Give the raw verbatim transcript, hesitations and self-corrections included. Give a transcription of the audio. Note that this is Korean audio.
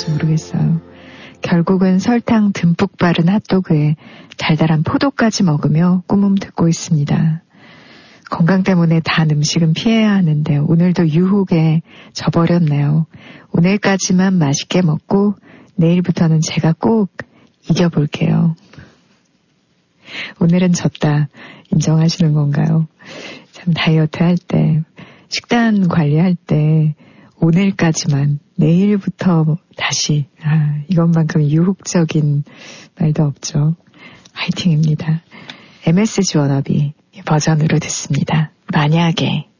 될지 모르겠어요. 결국은 설탕 듬뿍 바른 핫도그에 달달한 포도까지 먹으며 꿈을 듣고 있습니다. 건강 때문에 단 음식은 피해야 하는데 오늘도 유혹에 져버렸네요. 오늘까지만 맛있게 먹고 내일부터는 제가 꼭 이겨볼게요. 오늘은 졌다 인정하시는 건가요? 참 다이어트 할 때, 식단 관리할 때 오늘까지만, 내일부터 다시, 아, 이것만큼 유혹적인 말도 없죠. 화이팅입니다. 엠에스지 워너비 버전으로 듣습니다. 만약에.